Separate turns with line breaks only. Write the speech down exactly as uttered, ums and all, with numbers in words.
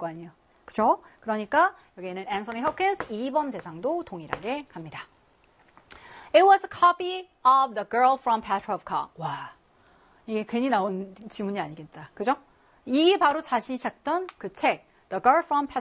거 아니에요. 그죠? 그러니까 여기에는 앤서니 호킨스 이 번 대상도 동일하게 갑니다. It was a copy of The Girl from Petrovka. 와, 이게 괜히 나온 지문이 아니겠다. 그죠? 이게 바로 자신이 찾던 그 책, The Girl from Petrovka.